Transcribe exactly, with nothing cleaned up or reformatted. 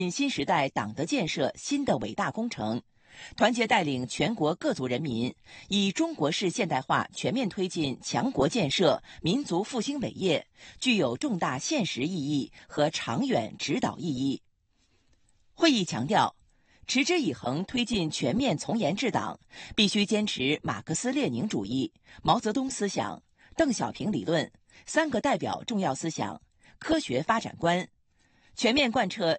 新时代党的建设新的伟大工程，团结带领全国各族人民，以中国式现代化全面推进强国建设、民族复兴伟业，具有重大现实意义和长远指导意义。会议强调，持之以恒推进全面从严治党，必须坚持马克思列宁主义、毛泽东思想、邓小平理论、三个代表重要思想、科学发展观，全面贯彻